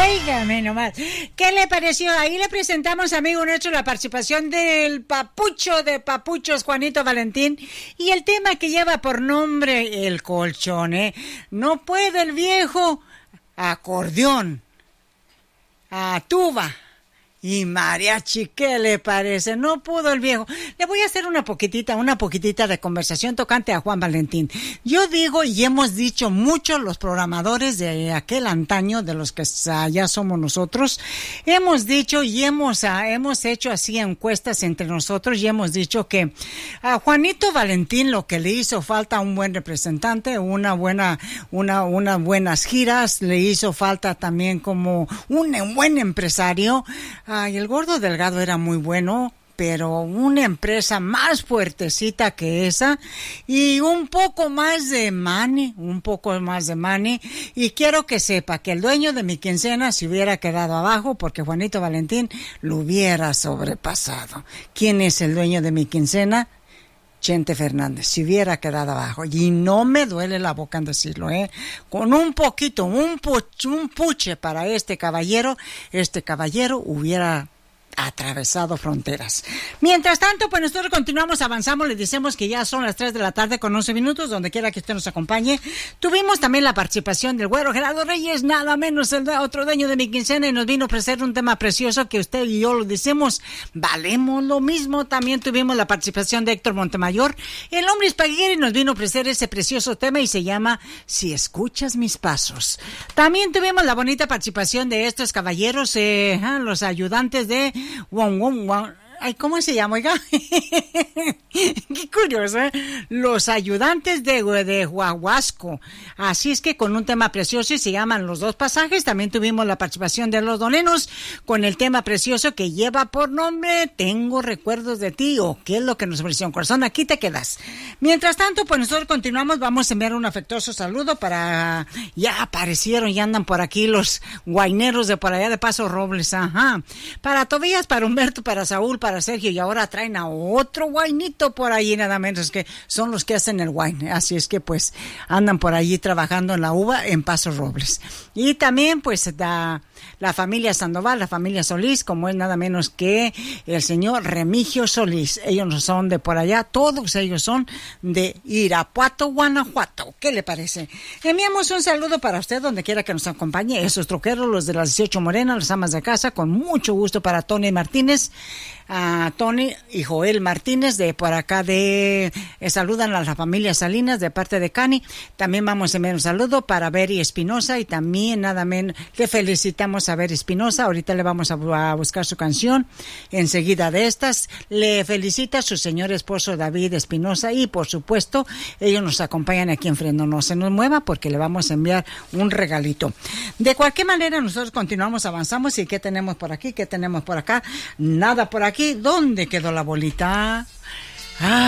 Óigame nomás, ¿qué le pareció? Ahí le presentamos, amigo nuestro, la participación del papucho de papuchos, Juanito Valentín, y el tema que lleva por nombre el colchón, No puede el viejo, acordeón, a tuba y mariachi, ¿qué le parece? No pudo el viejo. Le voy a hacer una poquitita de conversación tocante a Juan Valentín. Yo digo, y hemos dicho muchos los programadores de aquel antaño, de los que ya somos nosotros, hemos dicho y hemos hecho así encuestas entre nosotros y hemos dicho que a Juanito Valentín lo que le hizo falta un buen representante, unas buenas giras, le hizo falta también como un buen empresario. Ay, el Gordo Delgado era muy bueno, pero una empresa más fuertecita que esa y un poco más de money, y quiero que sepa que el dueño de mi quincena se hubiera quedado abajo porque Juanito Valentín lo hubiera sobrepasado. ¿Quién es el dueño de mi quincena? Chente Fernández, si hubiera quedado abajo, y no me duele la boca en decirlo, con un puche para este caballero hubiera atravesado fronteras. Mientras tanto, pues nosotros continuamos, avanzamos, le decimos que ya son las 3 de la tarde con 11 minutos, donde quiera que usted nos acompañe. Tuvimos también la participación del güero Gerardo Reyes, nada menos el otro dueño de mi quincena, y nos vino a ofrecer un tema precioso que usted y yo lo decimos, valemos lo mismo. También tuvimos la participación de Héctor Montemayor, el hombre espagueti, nos vino a ofrecer ese precioso tema y se llama Si escuchas mis pasos. También tuvimos la bonita participación de estos caballeros, los ayudantes de Ay, ¿cómo se llama? Oiga, qué curioso, Los ayudantes de Huahuasco. Así es que con un tema precioso y se llaman Los Dos Pasajes. También tuvimos la participación de Los Donenos con el tema precioso que lleva por nombre Tengo recuerdos de ti, o ¿qué es lo que nos ofreció un corazón? Aquí te quedas. Mientras tanto, pues nosotros continuamos. Vamos a enviar un afectuoso saludo para... Ya aparecieron, ya andan por aquí los guaineros de por allá de Paso Robles. Ajá. Para Tobías, para Humberto, para Saúl, para Sergio, y ahora traen a otro guainito por ahí, nada menos que son los que hacen el wine, así es que pues andan por allí trabajando en la uva en Paso Robles. Y también pues la familia Sandoval, la familia Solís, como es nada menos que el señor Remigio Solís. Ellos no son de por allá, todos ellos son de Irapuato, Guanajuato. ¿Qué le parece? Enviamos un saludo para usted donde quiera que nos acompañe, esos troqueros, los de las 18 Morena, las amas de casa, con mucho gusto para Tony Martínez, a Tony y Joel Martínez de por acá saludan a la familia Salinas de parte de Cani. También vamos a enviar un saludo para Beri Espinosa y también nada menos le felicitamos a Beri Espinosa. Ahorita le vamos a buscar su canción enseguida de estas. Le felicita a su señor esposo David Espinosa y por supuesto ellos nos acompañan aquí enfrente. No se nos mueva porque le vamos a enviar un regalito. De cualquier manera nosotros continuamos, avanzamos. ¿Y qué tenemos por aquí? ¿Qué tenemos por acá? Nada por aquí. ¿Dónde quedó la bolita?